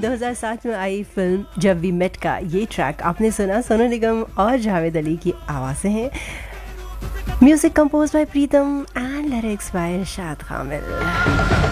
2007 में आई फिल्म जब we met का ये ट्रैक आपने सुना, सोनू निगम और जावेद अली की आवाज़ें हैं। Music compose bye Pritam and lyrics by Irshad Kamil.